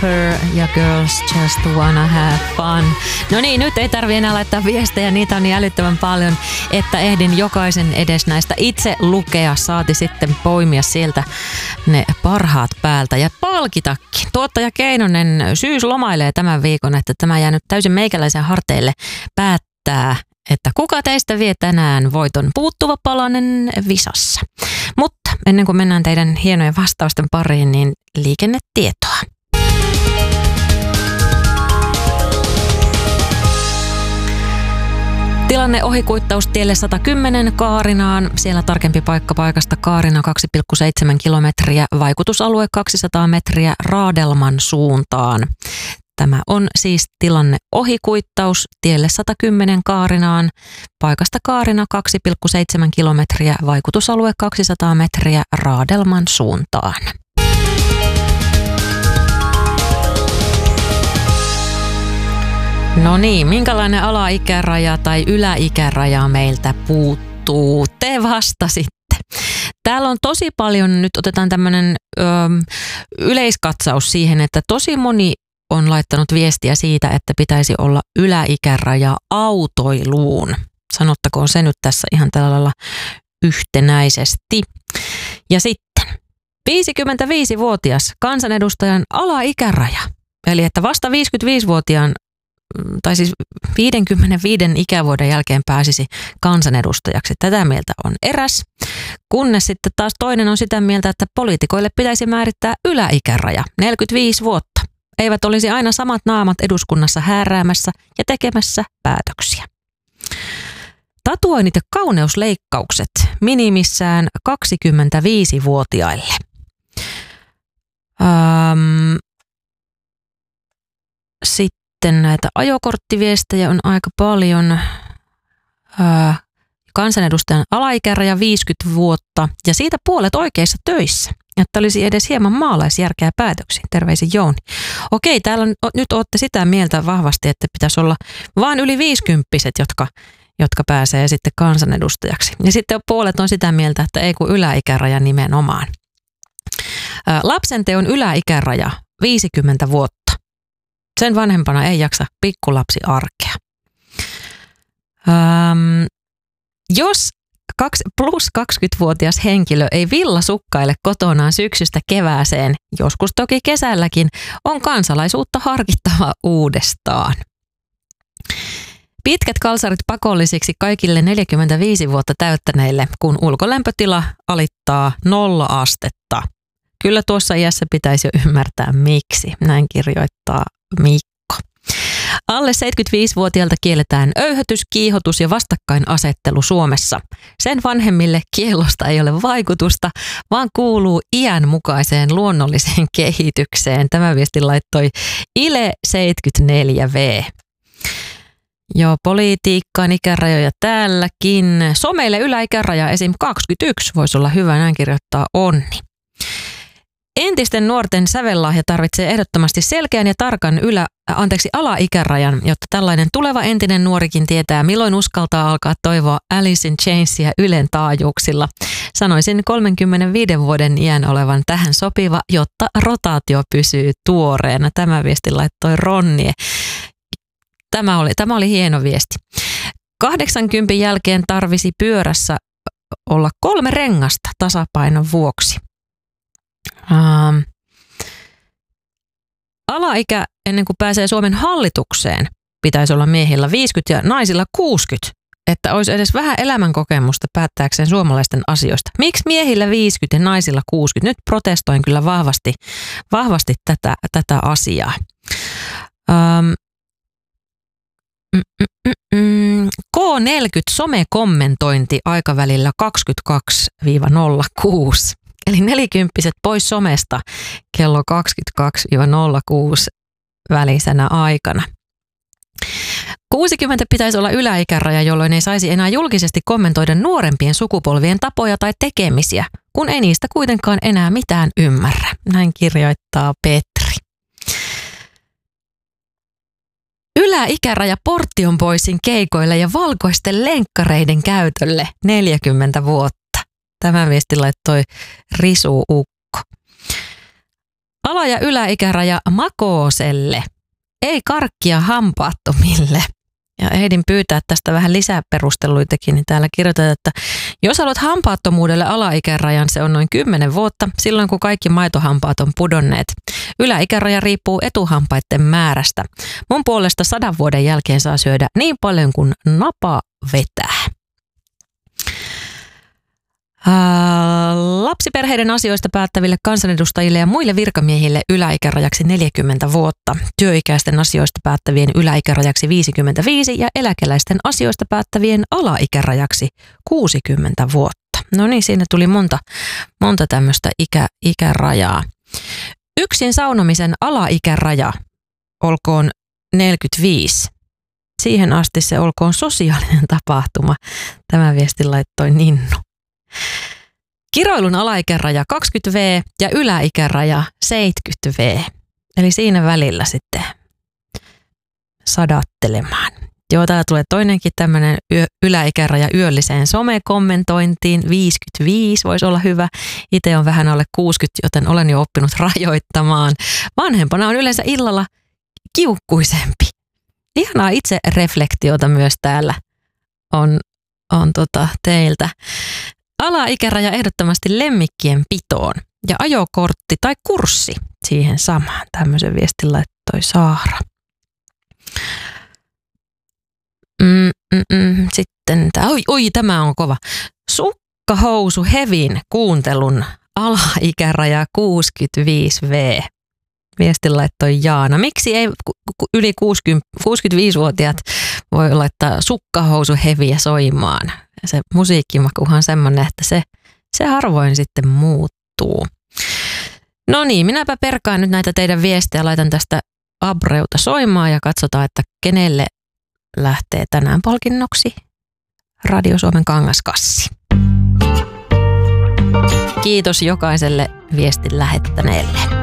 Piper ja Girls Just Wanna Have Fun. No niin, nyt ei tarvi enää laittaa viestejä, niitä on niin älyttömän paljon, että ehdin jokaisen edes näistä itse lukea, saati sitten poimia sieltä ne parhaat päältä ja palkitakin. Tuottaja Keinonen syyslomailee tämän viikon, että tämä jää nyt täysin meikäläisen harteille päättää, että kuka teistä vie tänään voiton puuttuva palanen visassa. Mutta ennen kuin mennään teidän hienojen vastausten pariin, niin liikennetietoa. Tilanne ohikuittaus tielle 110 Kaarinaan. Siellä tarkempi paikka paikasta Kaarina 2,7 kilometriä. Vaikutusalue 200 metriä Raadelman suuntaan. Tämä on siis tilanne ohikuittaus tielle 110 Kaarinaan. Paikasta Kaarina 2,7 kilometriä. Vaikutusalue 200 metriä Raadelman suuntaan. No niin, minkälainen alaikäraja tai yläikäraja meiltä puuttuu? Te vastasitte. Täällä on tosi paljon, nyt otetaan tämmöinen yleiskatsaus siihen, että tosi moni on laittanut viestiä siitä, että pitäisi olla yläikäraja autoiluun. Sanottakoon se nyt tässä ihan tällä lailla yhtenäisesti. Ja sitten 55-vuotias kansanedustajan alaikäraja. Eli että vasta 55-vuotiaan tai siis 55 ikävuoden jälkeen pääsisi kansanedustajaksi. Tätä mieltä on eräs, kunnes sitten taas toinen on sitä mieltä, että poliitikoille pitäisi määrittää yläikäraja, 45 vuotta. Eivät olisi aina samat naamat eduskunnassa hääräämässä ja tekemässä päätöksiä. Tatuoinnit ja kauneusleikkaukset minimissään 25-vuotiaille. Sitten näitä ajokorttiviestejä on aika paljon. Kansanedustajan alaikäraja 50 vuotta ja siitä puolet oikeissa töissä, että olisi edes hieman maalaisjärkeä päätöksiin. Terveisin Jouni. Okei, täällä on, nyt olette sitä mieltä vahvasti, että pitäisi olla vain yli 50-vuotiaat, jotka pääsee sitten kansanedustajaksi. Ja sitten puolet on sitä mieltä, että ei kun yläikäraja nimenomaan. Lapsenteon yläikäraja 50 vuotta. Sen vanhempana ei jaksa pikkulapsi arkea. Jos plus 20-vuotias henkilö ei villasukkaile kotonaan syksystä kevääseen, joskus toki kesälläkin, on kansalaisuutta harkittava uudestaan. Pitkät kalsarit pakollisiksi kaikille 45 vuotta täyttäneille, kun ulkolämpötila alittaa 0 astetta. Kyllä tuossa iässä pitäisi jo ymmärtää miksi, näin kirjoittaa Mikko. Alle 75-vuotiailta kielletään öyhötys, kiihotus ja vastakkainasettelu Suomessa. Sen vanhemmille kiellosta ei ole vaikutusta, vaan kuuluu iän mukaiseen luonnolliseen kehitykseen. Tämä viesti laittoi Ile 74V. Joo, politiikkaan ikärajoja täälläkin. Someille yläikäraja esim. 21 voisi olla hyvä, näin kirjoittaa Onni. Entisten nuorten sävellahja tarvitsee ehdottomasti selkeän ja tarkan alaikärajan, jotta tällainen tuleva entinen nuorikin tietää, milloin uskaltaa alkaa toivoa Alice in Chainsia Ylen taajuuksilla. Sanoisin 35 vuoden iän olevan tähän sopiva, jotta rotaatio pysyy tuoreena. Tämä viesti laittoi Ronnie. Tämä oli hieno viesti. 80 jälkeen tarvisi pyörässä olla 3 rengasta tasapainon vuoksi. Alaikä ennen kuin pääsee Suomen hallitukseen pitäisi olla miehillä 50 ja naisilla 60, että olisi edes vähän elämänkokemusta päättääkseen suomalaisten asioista. Miksi miehillä 50 ja naisilla 60? Nyt protestoin kyllä vahvasti tätä asiaa. K40 somekommentointi aikavälillä 22-06. Eli 40-vuotiaat pois somesta kello 22-06 välisenä aikana. 60 pitäisi olla yläikäraja, jolloin ei saisi enää julkisesti kommentoida nuorempien sukupolvien tapoja tai tekemisiä, kun ei niistä kuitenkaan enää mitään ymmärrä. Näin kirjoittaa Petri. Yläikäraja Portionboysin keikoille ja valkoisten lenkkareiden käytölle 40 vuotta. Tämä viesti laittoi Risu Ukko. Ala- ja yläikäraja makooselle, ei karkkia hampaattomille. Ja ehdin pyytää tästä vähän lisää perusteluitakin, niin täällä kirjoitetaan, että jos haluat hampaattomuudelle alaikärajan, se on noin 10 vuotta, silloin kun kaikki maitohampaat on pudonneet. Yläikäraja riippuu etuhampaiden määrästä. Mun puolesta 100 vuoden jälkeen saa syödä niin paljon kuin napa vetää. Lapsiperheiden asioista päättäville kansanedustajille ja muille virkamiehille yläikärajaksi 40 vuotta, työikäisten asioista päättävien yläikärajaksi 55 ja eläkeläisten asioista päättävien alaikärajaksi 60 vuotta. No niin, siinä tuli monta tämmöistä ikärajaa. Yksin saunomisen alaikäraja olkoon 45. Siihen asti se olkoon sosiaalinen tapahtuma. Tämä viesti laittoi Ninnu. Kiroilun alaikäraja 20V ja yläikäraja 70V. Eli siinä välillä sitten sadattelemaan. Joo, täällä tulee toinenkin tämmöinen yläikäraja yölliseen somekommentointiin. 55 voisi olla hyvä. Itse on vähän alle 60, joten olen jo oppinut rajoittamaan. Vanhempana on yleensä illalla kiukkuisempi. Ihanaa itse reflektiota myös täällä on teiltä. Alaikäraja ehdottomasti lemmikkien pitoon ja ajokortti tai kurssi siihen samaan. Tämmöisen viestin laittoi Saara. Sitten tämä on kova. Sukkahousu hevin kuuntelun alaikäraja 65V. Viestin laittoi Jaana. Miksi ei yli 65-vuotiaat voi laittaa sukkahousu heviä soimaan? Se musiikkimakuhan on semmoinen, että se harvoin sitten muuttuu. No niin, minäpä perkaan nyt näitä teidän viestejä, laitan tästä Abreuta soimaan ja katsotaan, että kenelle lähtee tänään palkinnoksi Radio Suomen kangaskassi. Kiitos jokaiselle viestin lähettäneelle.